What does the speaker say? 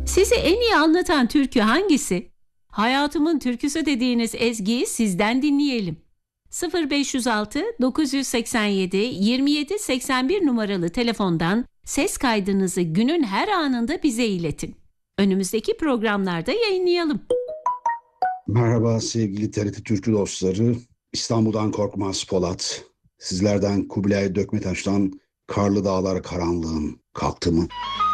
Sizi en iyi anlatan türkü hangisi? Hayatımın türküsü dediğiniz ezgiyi sizden dinleyelim. 0506 987 27 81 numaralı telefondan ses kaydınızı günün her anında bize iletin. Önümüzdeki programlarda yayınlayalım. Merhaba sevgili TRT Türkü dostları. İstanbul'dan Korkmaz Polat. Sizlerden Kubilay Dökmetaş'tan Karlı Dağlar Karanlığın kalktı mı?